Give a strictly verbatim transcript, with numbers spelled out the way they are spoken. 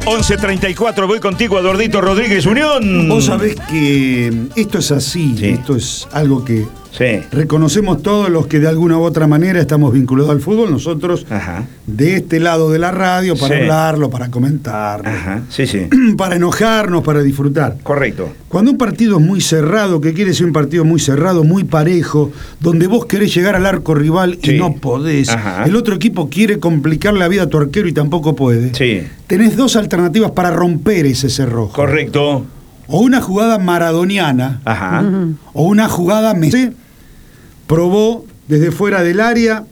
once treinta y cuatro, voy contigo, Eduardito Rodríguez Unión. Vos sabés que esto es así, sí. Esto es algo que sí. reconocemos todos los que de alguna u otra manera estamos vinculados al fútbol, nosotros Ajá. de este lado de la radio para sí. hablarlo, para comentarlo, Ajá. Sí, sí. para enojarnos, para disfrutar. Correcto. Cuando un partido es muy cerrado, que quiere decir un partido muy cerrado, muy parejo, donde vos querés llegar al arco rival sí. y no podés, Ajá. el otro equipo quiere complicar la vida a tu arquero y tampoco puede, sí. tenés dos alternativas para romper ese cerrojo. Correcto. O una jugada maradoniana, Ajá. o una jugada Messi probó desde fuera del área